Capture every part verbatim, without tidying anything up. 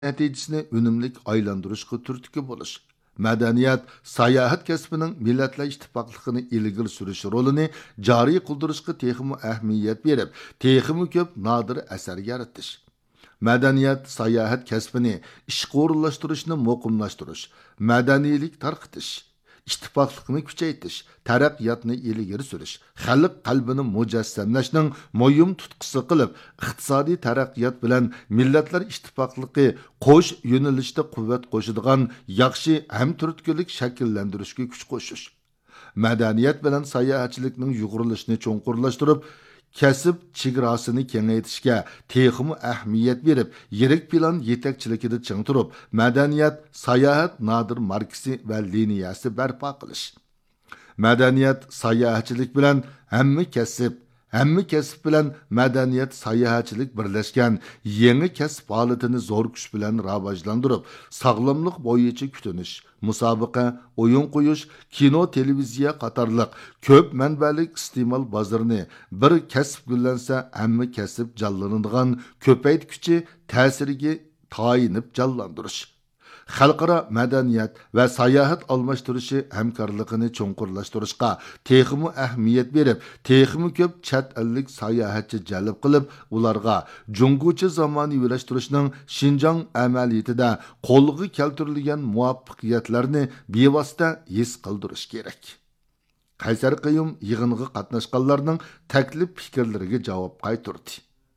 natijasini unumlik aylantirishga turtki bo'lish. Madaniyat, sayohat kasbining millatlar ittifoqligini ilgari surish rolini joriy qildirishga texmi ahamiyat berib, texmi ko'p nodir asar yaratish. Madaniyat, sayohat kasbini ishga o'rinlashtirishni muqimlashtirish, madaniylik tarqitish, ittifoqlikni kuchaytirish, taraqqiyotni ilgari surish, xalq qalbini mujassamlashning mo'yim tutqisi qilib, iqtisodiy taraqqiyot bilan millatlar ittifoqligi qo'sh yo'nalishda quvvat qo'shadigan yaxshi hamturtkilik shakllantirishga kuch qo'shish. Madaniyat bilan sayohatchilikning yugurilishini cho'nqurlashtirib, kasb chegarasini kengaytirishga texmi ahamiyat berib, yirik plan yetakchiligida ching turib, madaniyat, sayohat nodir markasi va liniyasi barpo qilish. Madaniyat, sayohatchilik bilan hamma kasb, hamma kasb bilan madaniyat, sayohatchilik birlashgan yangi kasb holatini zo'r kuch bilan rivojlantirib, sog'lomlik bo'yicha kutinish, musobaqa, o'yin qo'yish, kino, televiziya qatorliq ko'p manbalik iste'mol bozorini bir kasb gullansa, hamma kasb jonlanadigan ko'paytkichi ta'siriga tayinib jonlantirish. Xalqaro madaniyat va sayohat almashtirishi hamkorligini cho'nqurlashtirishga texmi ahamiyat berib, texmi ko'p chet ellik sayohatchi jalb qilib, ularga junguchi zamonaviylashtiriishning Shinjong amaliyotida qo'lga keltirilgan muvaffaqiyatlarni bevosita his qildirish kerak. Qaysar Qayum yig'inga qatnashganlarning taklif fikrlariga javob qaytardi.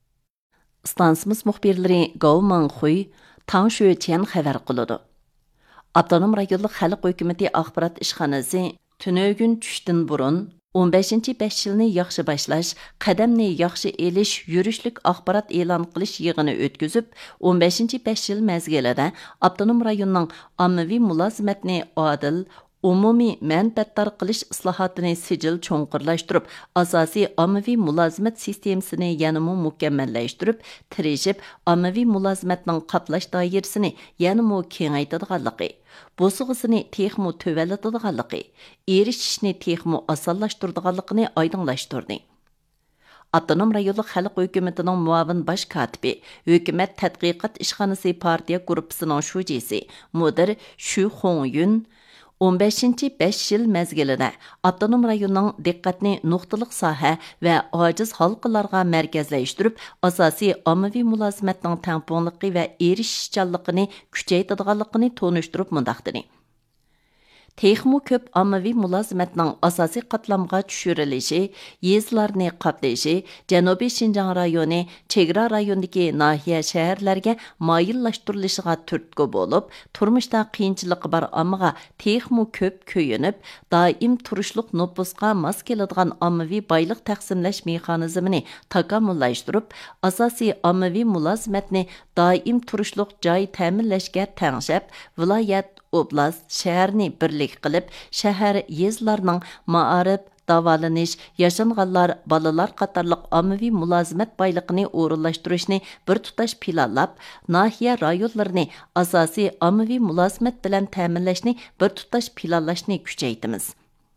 Stansimiz muxbirlari Gao Mangxuy Tang Shueqian xabar qiladi. Avtonom rayonlik xalq hukumati axborot ishxonasi tunögün tushdan burun o'n beshinchi besh yilni yaxshi boshlash, qadamni yaxshi elish, yurishlik axborot e'lon qilish yig'ini o'tkazib, o'n beshinchi besh yil mezgilida avtonom rayonning ommaviy mulozimatni odil umumiy manfaatdor qilish islohotini sijil cho'nqurlashtirib, asosiy ommaviy mulozimat sistemasini yanada mukammallashtirib, tirishib, ommaviy mulozimatning qaplash doirasini yanada kengaytirganligi, bo'sig'isini texmo tövalatadiganligi, erishishni texmo osonlashtiradiganligini oydinlashtirdi. Avtonom rayonlik xalq hukumatining muavin bosh katibi, hukumat tadqiqot ishxonasi partiya guruhisining shujisi, mudir Shu Xongyun o'n beshinchi besh yil mezgilida avtonom rayonning diqqatni nuqtaliq soha va ojiz halqalarga markazlashtirib, asosiy ommaviy mulozimatning tangpungligi va erishishchanligini kuchaytirganligini tonishtirib mundaqdini. Texmo ko'p ommaviy mulozimatning asosiy qatlamga tushirilishi, yezlarni qaplashi, Janubiy Shinjong rayoni, chegara rayonidagi nahiya shaharlarga moyillashtirilishi turtki bo'lib, turmushda qiyinchiligi bor ommaga texmo ko'p ko'yinib, doim turishliq nupusga mos keladigan ommaviy boylik taqsimlash mexanizmini takomillashtirib, asosiy ommaviy mulozimatni doim turishliq joy ta'minlashga tangshab, viloyat oblast, shaharni birlik qilib, shahar yezlarning ma'arif, davolanish, yashanganlar, balalar qatorliq ommaviy mulozimat boyligini o'rinlashtirishni bir tutash planlab, nahiya rayonlarini asosiy ommaviy mulozimat bilan ta'minlashni bir tutash planlashni kuchaytiramiz.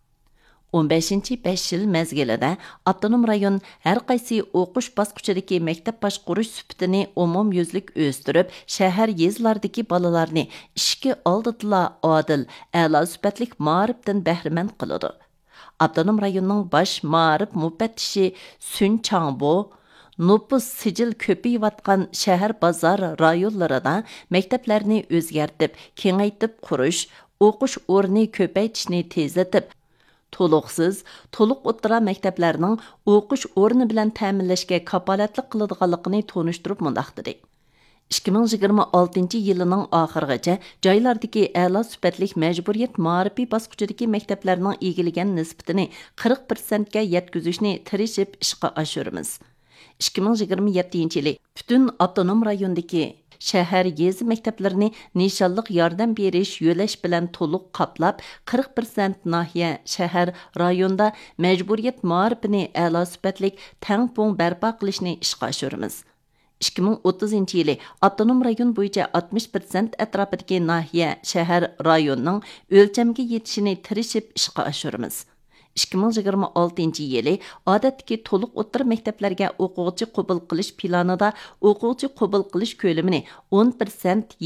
o'n beshinchi besh yil mezgilida avtonom rayon har qaysi o'qish bosqichidagi maktab boshqarish sifatini umumyuzlik o'stirib, shahar yezlardagi bolalarni ishki oldida odil, a'lo sifatli ma'rifdan bahramand qiladi. Avtonom rayonning bosh ma'rif mufattishi Sun Changbo nupus sijil ko'payayotgan shahar bozor rayonlarida maktablarni o'zgartib, kengaytib qurish, o'qish o'rni ko'paytirishni tezlatib, to'liqsiz, to'liq o'ttira maktablarning o'qish o'rni bilan ta'minlashga kapolatlik qiladiganligini tonishtirib mundaq dedi. ikki ming yigirma oltinchi yilining oxirigacha joylardagi a'lo sifatli majburiyat ma'rifiy bosqichidagi maktablarning egillagan nisbatini qirq prosentga yetkazishni tirishib ishga oshiramiz. ikki ming yigirma yettinchi yili butun avtonom rayondagi shahar yezi maktablarini nishonliq yordam berish yo'lash bilan to'liq qoplab, qirq prosent nahiya shahar rayonda majburiyat ma'rifini a'lo sifatli tangpung barpo qilishni ishga oshiramiz. ikki ming o'ttizinchi yili avtonom rayon bo'yicha oltmish prosent atrofidagi nahiya shahar rayonning o'lchamga yetishini tirishib ishga oshiramiz. ikki ming yigirma oltinchi yili odatdagi to'liq o'rta maktablarga o'quvchi qabul qilish planida o'quvchi qabul qilish ko'lamini o'n prosent